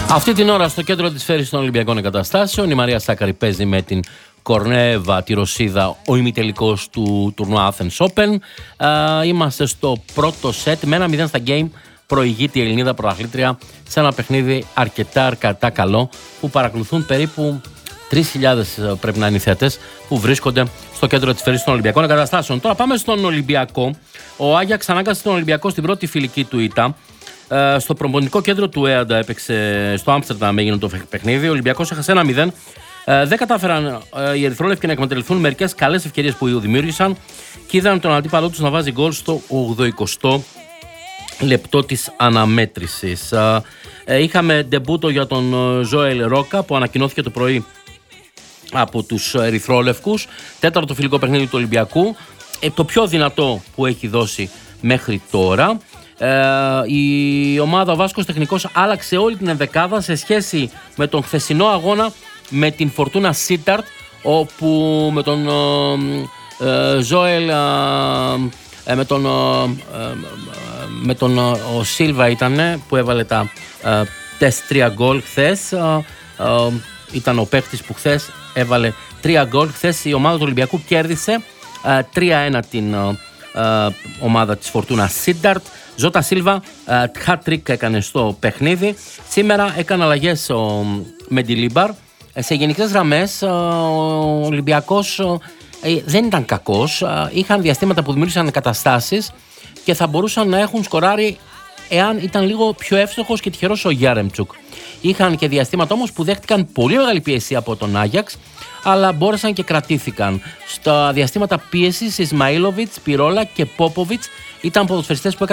Αυτή την ώρα στο κέντρο της Φέρης των Ολυμπιακών Εγκαταστάσεων η Μαρία Σάκαρη παίζει με την Κορνέβα, τη Ρωσίδα, ο ημιτελικός του τουρνουά Athens Open. Είμαστε στο πρώτο σετ με 1-0 στα game. Προηγείται η Ελληνίδα πρωταθλήτρια σε ένα παιχνίδι αρκετά καλό που παρακολουθούν περίπου 3.000 πρέπει να είναι οι θεατές που βρίσκονται στο κέντρο της Φέρης των Ολυμπιακών Εγκαταστάσεων. Τώρα πάμε στον Ολυμπιακό. Ο Άγιαξ ανάγκασε τον Ολυμπιακό στην πρώτη φιλική του ήττα. Στο προπονητικό κέντρο του ΕΑΝΤΑ έπαιξε στο Άμστερνταμ, έγινε το παιχνίδι. Ο Ολυμπιακός έχασε 1-0. Δεν κατάφεραν οι ερυθρόλευκοι να εκμεταλλευτούν μερικές καλές ευκαιρίες που δημιούργησαν και είδαν τον αντίπαλό τους να βάζει γκολ στο 80 λεπτό της αναμέτρησης. Είχαμε ντεμπούτο για τον Ζωέλ Ρόκα που ανακοινώθηκε το πρωί από τους ερυθρόλευκους. Τέταρτο φιλικό παιχνίδι του Ολυμπιακού. Το πιο δυνατό που έχει δώσει μέχρι τώρα. Η ομάδα, ο Βάσκος Τεχνικός, άλλαξε όλη την ενδεκάδα σε σχέση με τον χθεσινό αγώνα με την Φορτούνα Σίταρτ, όπου με τον Ζωέλ με τον ο Σίλβα ήταν που έβαλε τα 3 γκολ χθες. Ήταν ο παίκτης που χθες έβαλε 3 γκολ. Χθες η ομάδα του Ολυμπιακού κέρδισε 3-1 την ομάδα της Φορτούνα Σίταρτ. Ζώτα Σίλβα hat-trick έκανε στο παιχνίδι. Σήμερα έκανε αλλαγές ο Μεντιλίμπαρ. Σε γενικές γραμμές ο Ολυμπιακός δεν ήταν κακός. Είχαν διαστήματα που δημιούργησαν καταστάσεις και θα μπορούσαν να έχουν σκοράρει εάν ήταν λίγο πιο εύστοχος και τυχερός ο Γιάρεμτσουκ. Είχαν και διαστήματα όμως που δέχτηκαν πολύ μεγάλη πίεση από τον Άγιαξ, αλλά μπόρεσαν και κρατήθηκαν. Στα διαστήματα πίεσης, Ισμαήλοβιτς, Πιρόλα και Πόποβιτς ήταν ποδοσφαιριστές που